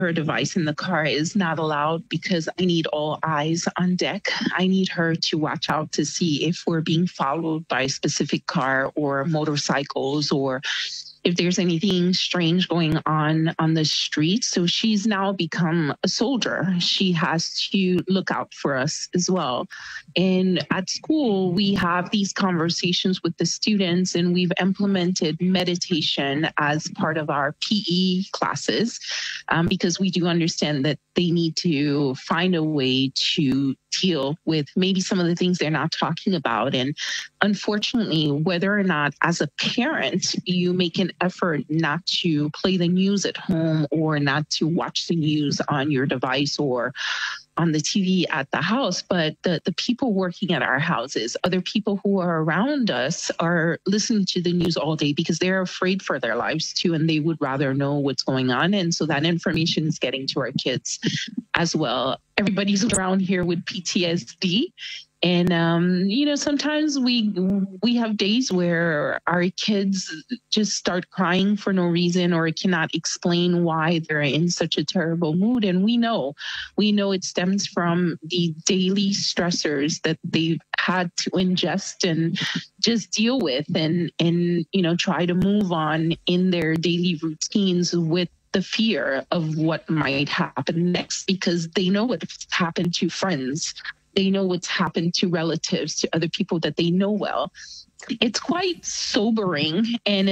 her device in the car is not allowed because I need all eyes on deck. I need her to watch out to see if we're being followed by a specific car or motorcycles, or if there's anything strange going on the street. So she's now become a soldier. She has to look out for us as well. And at school, we have these conversations with the students, and we've implemented meditation as part of our PE classes, because we do understand that they need to find a way to deal with maybe some of the things they're not talking about. And unfortunately, whether or not as a parent you make an effort not to play the news at home or not to watch the news on your device or on the TV at the house, but the people working at our houses, other people who are around us are listening to the news all day because they're afraid for their lives too, and they would rather know what's going on. And so that information is getting to our kids as well. Everybody's around here with PTSD. And, sometimes we have days where our kids just start crying for no reason or cannot explain why they're in such a terrible mood. And we know it stems from the daily stressors that they've had to ingest and just deal with and try to move on in their daily routines with the fear of what might happen next, because they know what's happened to friends. They know what's happened to relatives, to other people that they know well. It's quite sobering. And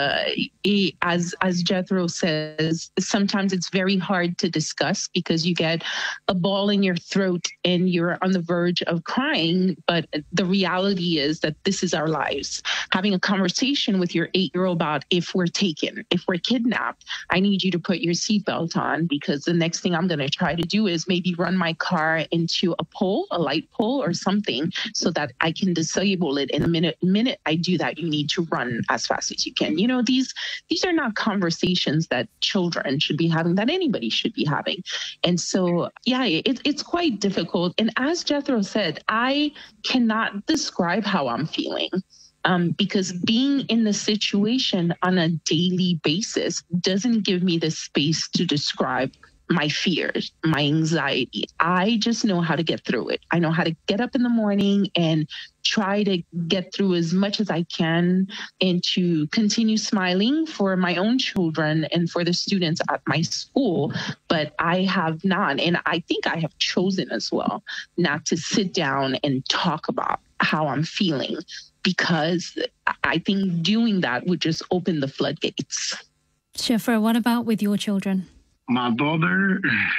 as Jethro says, sometimes it's very hard to discuss because you get a ball in your throat and you're on the verge of crying. But the reality is that this is our lives. Having a conversation with your 8-year-old about if we're taken, if we're kidnapped, I need you to put your seatbelt on, because the next thing I'm going to try to do is maybe run my car into a pole, a light pole or something, so that I can disable it in a minute I do that, you need to run as fast as you can. These are not conversations that children should be having, that anybody should be having. And so, it's quite difficult. And as Jethro said, I cannot describe how I'm feeling. Because being in the situation on a daily basis doesn't give me the space to describe my fears, my anxiety. I just know how to get through it. I know how to get up in the morning and try to get through as much as I can and to continue smiling for my own children and for the students at my school. But I have not, and I think I have chosen as well, not to sit down and talk about how I'm feeling, because I think doing that would just open the floodgates. Shifra, what about with your children? My daughter,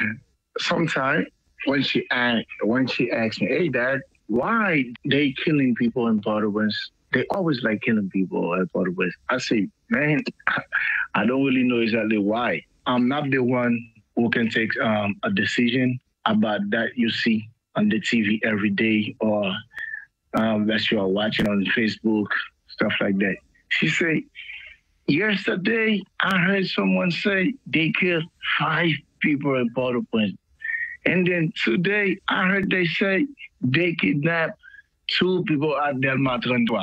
sometimes when she asks me, "Hey, Dad, why they killing people in Port-au-Prince? They always like killing people at Port-au-Prince." I say, "Man, I don't really know exactly why. I'm not the one who can take a decision about that you see on the TV every day or that you are watching on Facebook, stuff like that." She say, "Yesterday, I heard someone say they killed 5 people in Port-au-Prince. And then today, I heard they say they kidnapped 2 people at Delma 33.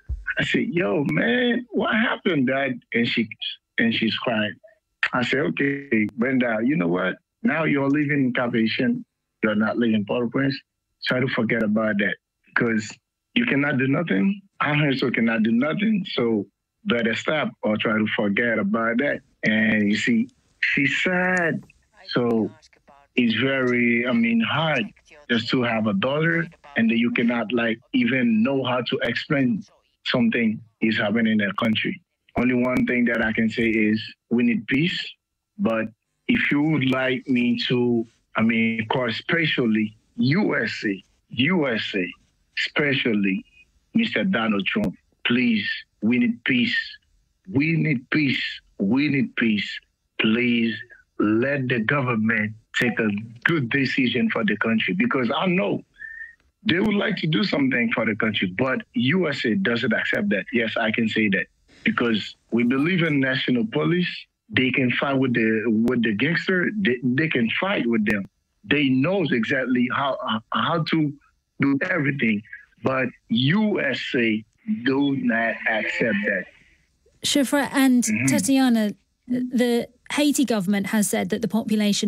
I said, "Yo, man, what happened, Dad?" And she's crying. I said, "Okay, Brenda, you know what? Now you're living in Cap-Haïtien. You're not living in Port-au-Prince. Try to forget about that, because you cannot do nothing. I also cannot do nothing. So better stop or try to forget about that." And you see, she's sad. So it's very, hard just to have a daughter and then you cannot even know how to explain something is happening in the country. Only one thing that I can say is we need peace. But if you would like me to, of course, especially USA, especially Mr. Donald Trump, please, we need peace. We need peace. We need peace. Please let the government take a good decision for the country, because I know they would like to do something for the country, but USA doesn't accept that. Yes, I can say that, because we believe in national police. They can fight with the gangster. They can fight with them. They know exactly how to do everything, but USA do not accept that. Shifra and Tatiana, Haiti government has said that the population